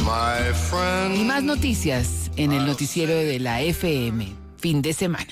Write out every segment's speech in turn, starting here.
my friend. Y más noticias en el noticiero de la FM. Fin de semana.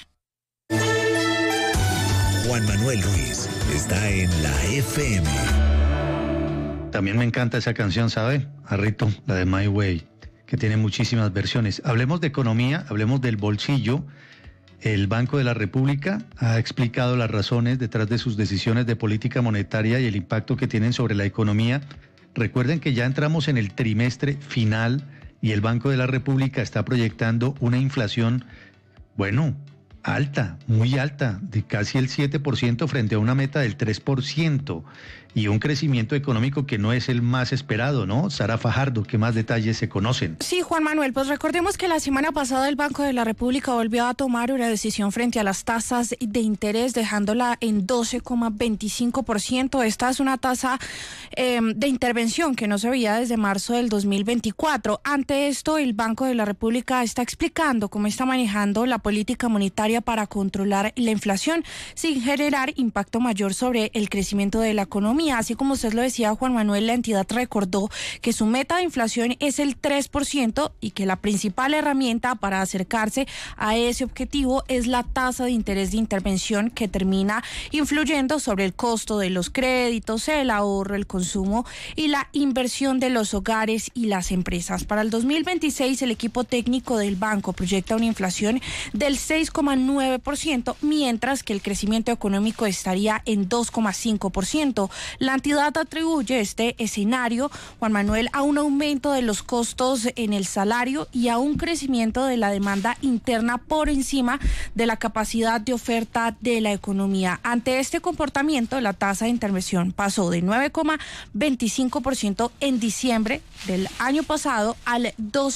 Juan Manuel Ruiz está en la FM. También me encanta esa canción, ¿sabe? Arrito, la de My Way, que tiene muchísimas versiones. Hablemos de economía, hablemos del bolsillo. El Banco de la República ha explicado las razones detrás de sus decisiones de política monetaria y el impacto que tienen sobre la economía. Recuerden que ya entramos en el trimestre final y el Banco de la República está proyectando una inflación, bueno, alta, muy alta, de casi el 7% frente a una meta del 3% y un crecimiento económico que no es el más esperado, ¿no? Sara Fajardo, ¿qué más detalles se conocen? Sí, Juan Manuel, pues recordemos que la semana pasada el Banco de la República volvió a tomar una decisión frente a las tasas de interés, dejándola en 12,25%. Esta es una tasa de intervención que no se veía desde marzo del 2024. Ante esto, el Banco de la República está explicando cómo está manejando la política monetaria para controlar la inflación sin generar impacto mayor sobre el crecimiento de la economía. Así como usted lo decía, Juan Manuel, la entidad recordó que su meta de inflación es el 3% y que la principal herramienta para acercarse a ese objetivo es la tasa de interés de intervención, que termina influyendo sobre el costo de los créditos, el ahorro, el consumo y la inversión de los hogares y las empresas. Para el 2026, el equipo técnico del banco proyecta una inflación del 6,9%, mientras que el crecimiento económico estaría en 2,5%. La entidad atribuye este escenario, Juan Manuel, a un aumento de los costos en el salario y a un crecimiento de la demanda interna por encima de la capacidad de oferta de la economía. Ante este comportamiento, la tasa de intervención pasó de 9,25% en diciembre del año pasado al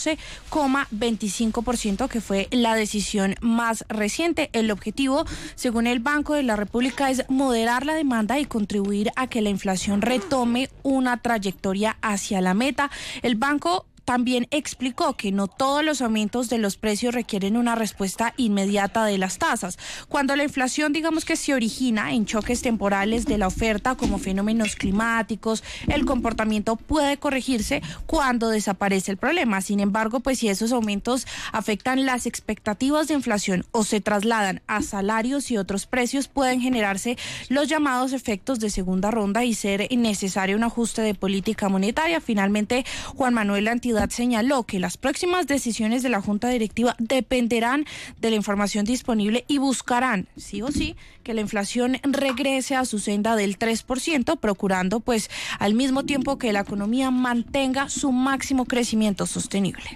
12,25%, que fue la decisión más reciente. El objetivo, según el Banco de la República, es moderar la demanda y contribuir a que la inflación retome una trayectoria hacia la meta. El banco también explicó que no todos los aumentos de los precios requieren una respuesta inmediata de las tasas. Cuando la inflación, digamos que se origina en choques temporales de la oferta como fenómenos climáticos, el comportamiento puede corregirse cuando desaparece el problema. Sin embargo, pues si esos aumentos afectan las expectativas de inflación o se trasladan a salarios y otros precios, pueden generarse los llamados efectos de segunda ronda y ser necesario un ajuste de política monetaria. Finalmente, Juan Manuel, la entidad señaló que las próximas decisiones de la Junta Directiva dependerán de la información disponible y buscarán, sí o sí, que la inflación regrese a su senda del 3%, procurando pues al mismo tiempo que la economía mantenga su máximo crecimiento sostenible.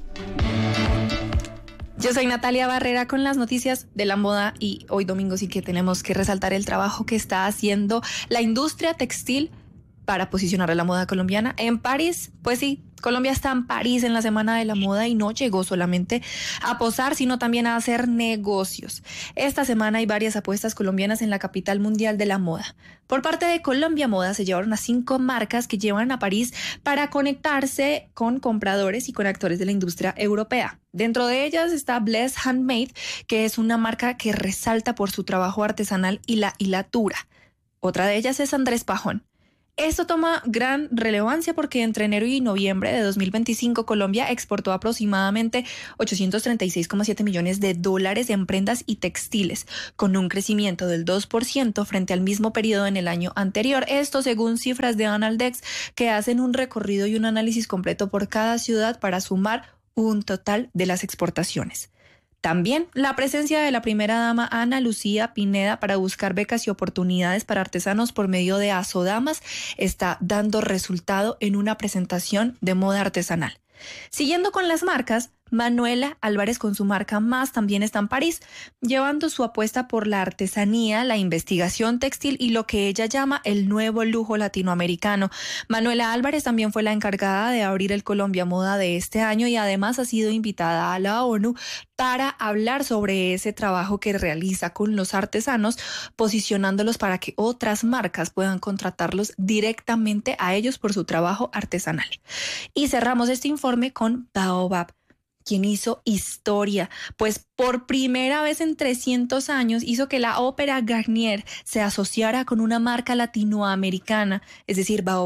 Yo soy Natalia Barrera con las noticias de la moda y hoy domingo sí que tenemos que resaltar el trabajo que está haciendo la industria textil para posicionar a la moda colombiana en París. Pues sí, Colombia está en París en la Semana de la Moda y no llegó solamente a posar, sino también a hacer negocios. Esta semana hay varias apuestas colombianas en la capital mundial de la moda. Por parte de Colombia Moda se llevaron a 5 marcas que llevan a París para conectarse con compradores y con actores de la industria europea. Dentro de ellas está Bless Handmade, que es una marca que resalta por su trabajo artesanal y la hilatura. Otra de ellas es Andrés Pajón. Esto toma gran relevancia porque entre enero y noviembre de 2025 Colombia exportó aproximadamente 836,7 millones de dólares en prendas y textiles, con un crecimiento del 2% frente al mismo periodo en el año anterior. Esto según cifras de Analdex, que hacen un recorrido y un análisis completo por cada ciudad para sumar un total de las exportaciones. También la presencia de la primera dama Ana Lucía Pineda para buscar becas y oportunidades para artesanos por medio de Asodamas está dando resultado en una presentación de moda artesanal. Siguiendo con las marcas, Manuela Álvarez con su marca Más también está en París, llevando su apuesta por la artesanía, la investigación textil y lo que ella llama el nuevo lujo latinoamericano. Manuela Álvarez también fue la encargada de abrir el Colombia Moda de este año y además ha sido invitada a la ONU para hablar sobre ese trabajo que realiza con los artesanos, posicionándolos para que otras marcas puedan contratarlos directamente a ellos por su trabajo artesanal. Y cerramos este informe con Baobab, quien hizo historia, pues por primera vez en 300 años hizo que la ópera Garnier se asociara con una marca latinoamericana, es decir, Baobab,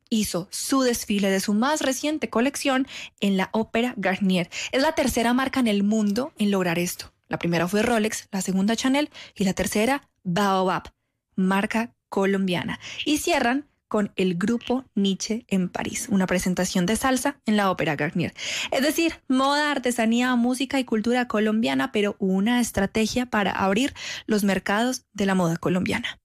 hizo su desfile de su más reciente colección en la Ópera Garnier. Es la tercera marca en el mundo en lograr esto. La primera fue Rolex, la segunda Chanel y la tercera Baobab, marca colombiana. Y cierran con el grupo Nietzsche en París, una presentación de salsa en la Ópera Garnier. Es decir, moda, artesanía, música y cultura colombiana, pero una estrategia para abrir los mercados de la moda colombiana.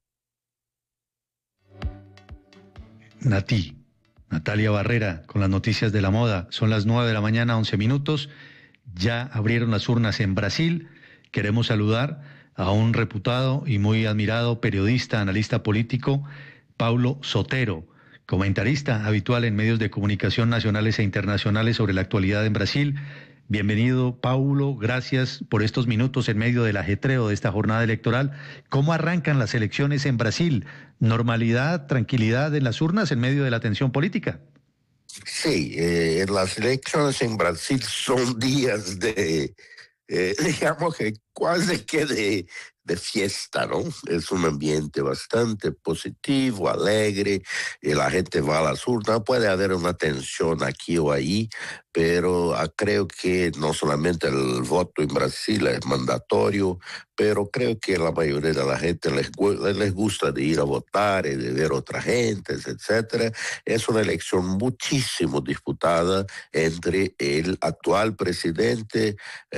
Natalia Barrera, con las noticias de la moda. Son las 9 de la mañana, 11 minutos. Ya abrieron las urnas en Brasil. Queremos saludar a un reputado y muy admirado periodista, analista político, Paulo Sotero, comentarista habitual en medios de comunicación nacionales e internacionales sobre la actualidad en Brasil. Bienvenido, Paulo. Gracias por estos minutos en medio del ajetreo de esta jornada electoral. ¿Cómo arrancan las elecciones en Brasil? ¿Normalidad, tranquilidad en las urnas en medio de la tensión política? Sí, las elecciones en Brasil son días de, digamos que casi que de fiesta, ¿no? Es un ambiente bastante positivo, alegre, y la gente va a las urnas. Puede haber una tensión aquí o ahí, pero creo que no solamente el voto en Brasil es mandatorio, pero creo que la mayoría de la gente les gusta de ir a votar y de ver otra gente, etcétera. Es una elección muchísimo disputada entre el actual presidente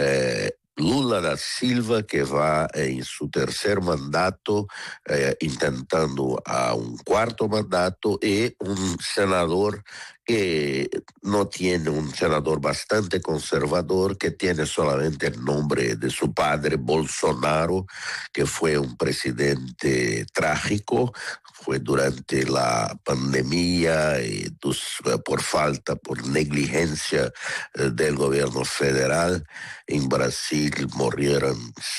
Lula da Silva, que va en su tercer mandato, intentando a un cuarto mandato, y un senador que no tiene, un senador bastante conservador, que tiene solamente el nombre de su padre, Bolsonaro, que fue un presidente trágico, fue durante la pandemia y por negligencia del gobierno federal. En Brasil murieron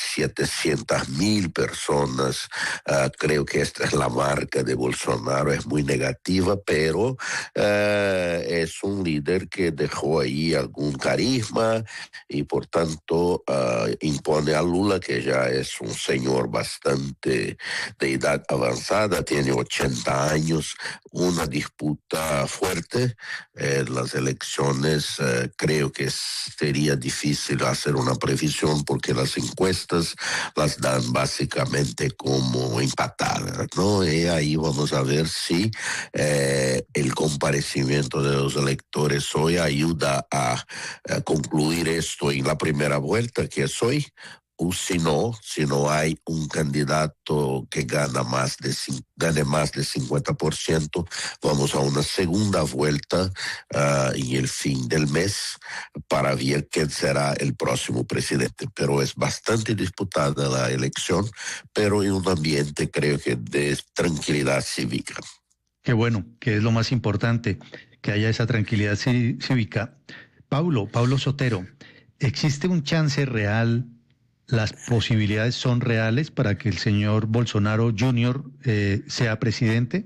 700,000 personas. Creo que esta es la marca de Bolsonaro, es muy negativa, pero es un líder que dejó ahí algún carisma y por tanto impone a Lula, que ya es un señor bastante de edad avanzada, tiene 80 años, una disputa fuerte. Las elecciones creo que sería difícil hacer una previsión porque las encuestas las dan básicamente como empatadas, ¿no? Y ahí vamos a ver si el comparecimiento de los electores hoy ayuda a concluir esto en la primera vuelta, que es hoy, o si no hay un candidato que gane más de 50%, vamos a una segunda vuelta en el fin del mes para ver quién será el próximo presidente. Pero es bastante disputada la elección, pero en un ambiente, creo que, de tranquilidad cívica. Qué bueno, que es lo más importante, que haya esa tranquilidad cívica. Paulo Sotero, ¿existe un chance real? ¿Las posibilidades son reales para que el señor Bolsonaro Jr. sea presidente?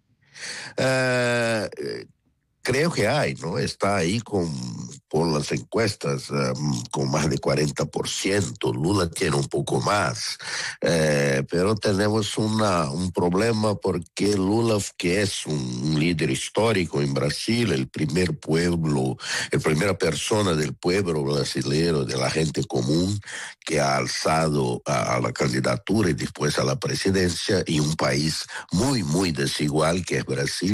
Creo que hay, ¿no? Está ahí por las encuestas con más de 40%. Lula tiene un poco más. Pero tenemos un problema porque Lula, que es un líder histórico en Brasil, la primera persona del pueblo brasileño, de la gente común, que ha alzado a la candidatura y después a la presidencia, y un país muy, muy desigual que es Brasil.